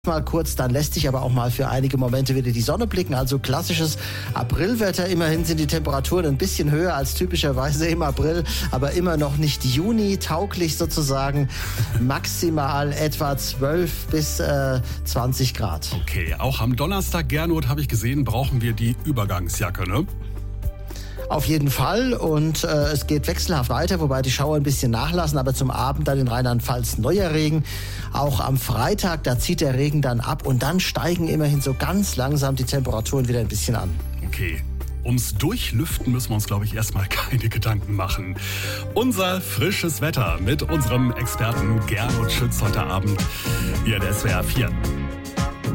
mal kurz, dann lässt sich aber auch mal für einige Momente wieder die Sonne blicken. Also klassisches Aprilwetter. Immerhin sind die Temperaturen ein bisschen höher als typischerweise im April, aber immer noch nicht Juni tauglich sozusagen. Maximal etwa 12 bis 20 Grad. Okay, auch am Donnerstag, Gernot, habe ich gesehen, brauchen wir die Übergangsjacke, ne? Auf jeden Fall, und es geht wechselhaft weiter, wobei die Schauer ein bisschen nachlassen, aber zum Abend dann in Rheinland-Pfalz neuer Regen. Auch am Freitag, da zieht der Regen dann ab und dann steigen immerhin so ganz langsam die Temperaturen wieder ein bisschen an. Okay, ums Durchlüften müssen wir uns, glaube ich, erstmal keine Gedanken machen. Unser frisches Wetter mit unserem Experten Gernot Schütz heute Abend hier in der SWR 4.